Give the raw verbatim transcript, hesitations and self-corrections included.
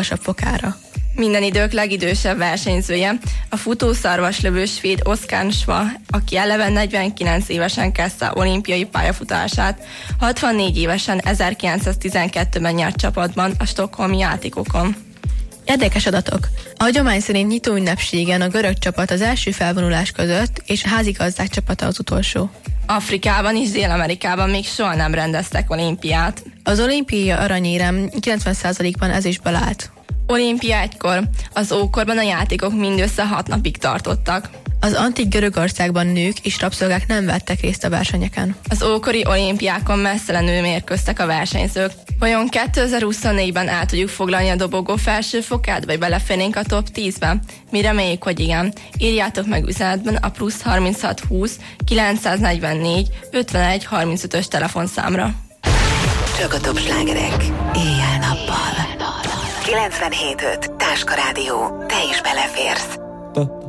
legmagasabb fokára. Minden idők legidősebb versenyzője, a futószarvaslövő svéd Oskar Schwa, aki eleve negyvenkilenc évesen kezdte olimpiai pályafutását, hatvannégy évesen ezerkilencszáztizenkettőben nyert csapatban a stockholmi játékokon. Érdekes adatok. A hagyomány szerint nyitó ünnepségen a görög csapat az első felvonulás között, és a házigazdák csapata az utolsó. Afrikában és Dél-Amerikában még soha nem rendeztek olimpiát. Az olimpiai aranyérem kilencven százalékban ezüstből állt. Olimpia egykor. Az ókorban a játékok mindössze hat napig tartottak. Az antik Görögországban nők és rabszolgák nem vettek részt a versenyeken. Az ókori olimpiákon messzelenül mérkőztek a versenyzők. Vajon kétezer-huszonnégyben el tudjuk foglalni a dobogó felső fokát, vagy beleférnénk a top tízbe? Mi reméljük, hogy igen. Írjátok meg üzenetben a plusz harminchat húsz kilencszáznegyvennégy ötvenegy harmincötös telefonszámra. Csak a top slágerek. Éjjel-nappal. kilencvenhét öt Táska Rádió. Te is beleférsz.